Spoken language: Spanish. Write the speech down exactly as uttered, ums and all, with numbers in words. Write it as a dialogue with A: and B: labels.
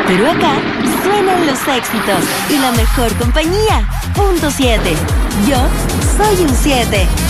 A: Pero acá suenan los éxitos y la mejor compañía. Punto siete. Yo soy un siete.